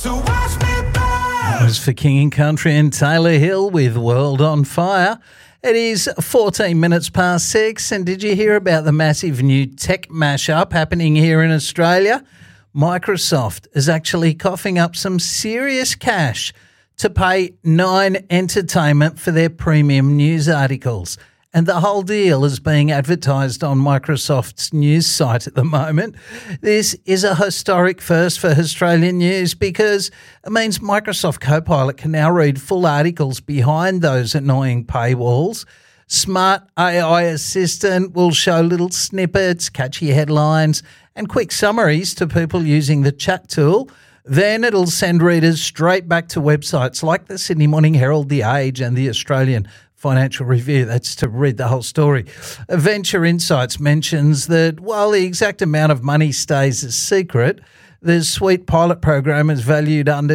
So watch me burn. That was for King and Country and Taylor Hill with World on Fire. It is 14 minutes past 6, and did you hear about the massive new tech mashup happening here in Australia? Microsoft is actually coughing up some serious cash to pay Nine Entertainment for their premium news articles. And the whole deal is being advertised on Microsoft's news site at the moment. This is a historic first for Australian news because it means Microsoft Copilot can now read full articles behind those annoying paywalls. Smart AI Assistant will show little snippets, catchy headlines, and quick summaries to people using the chat tool. Then it'll send readers straight back to websites like the Sydney Morning Herald, The Age, and the Australian Financial Review. That's to read the whole story. Venture Insights mentions that while the exact amount of money stays a secret, the suite pilot program is valued under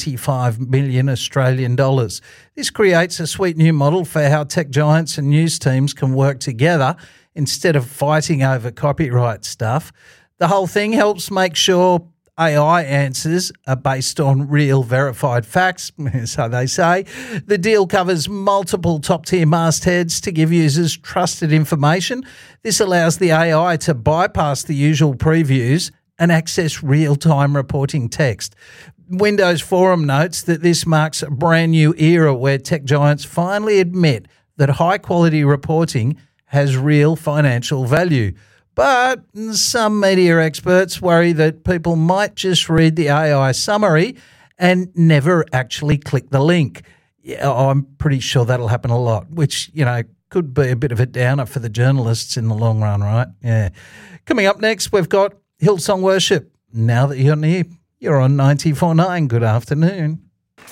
25 million Australian dollars. This creates a sweet new model for how tech giants and news teams can work together instead of fighting over copyright stuff. The whole thing helps make sure AI answers are based on real verified facts, so they say. The deal covers multiple top-tier mastheads to give users trusted information. This allows the AI to bypass the usual previews and access real-time reporting text. Windows Forum notes that this marks a brand new era where tech giants finally admit that high-quality reporting has real financial value. But some media experts worry that people might just read the AI summary and never actually click the link. Yeah, I'm pretty sure that'll happen a lot, which, could be a bit of a downer for the journalists in the long run, right? Yeah. Coming up next, we've got Hillsong Worship. Now that you're on 94.9, good afternoon.